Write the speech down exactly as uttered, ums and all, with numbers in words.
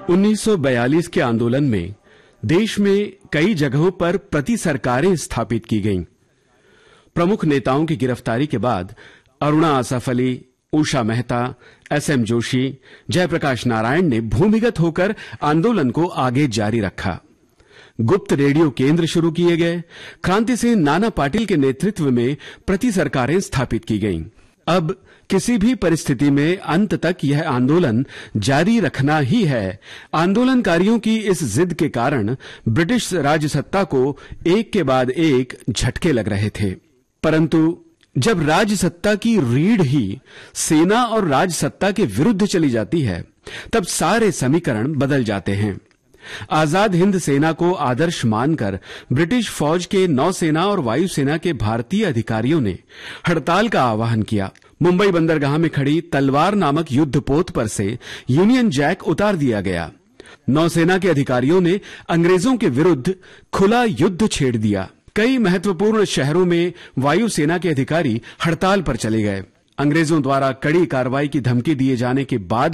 उन्नीस सौ बयालीस के आंदोलन में देश में कई जगहों पर प्रति सरकारें स्थापित की गईं। प्रमुख नेताओं की गिरफ्तारी के बाद अरुणा आसफ अली, उषा मेहता, एस एम जोशी, जयप्रकाश नारायण ने भूमिगत होकर आंदोलन को आगे जारी रखा। गुप्त रेडियो केंद्र शुरू किए गए। क्रांति सेन नाना पाटिल के नेतृत्व में प्रति सरकारें स्थापित की गईं। अब किसी भी परिस्थिति में अंत तक यह आंदोलन जारी रखना ही है। आंदोलनकारियों की इस जिद के कारण ब्रिटिश राजसत्ता को एक के बाद एक झटके लग रहे थे, परंतु जब राजसत्ता की रीढ़ ही सेना और राजसत्ता के विरुद्ध चली जाती है, तब सारे समीकरण बदल जाते हैं। आजाद हिंद सेना को आदर्श मानकर ब्रिटिश फौज के नौसेना और वायुसेना के भारतीय अधिकारियों ने हड़ताल का आह्वान किया। मुंबई बंदरगाह में खड़ी तलवार नामक युद्धपोत पर से यूनियन जैक उतार दिया गया। नौसेना के अधिकारियों ने अंग्रेजों के विरुद्ध खुला युद्ध छेड़ दिया। कई महत्वपूर्ण शहरों में वायुसेना के अधिकारी हड़ताल पर चले गए। अंग्रेजों द्वारा कड़ी कार्रवाई की धमकी दिए जाने के बाद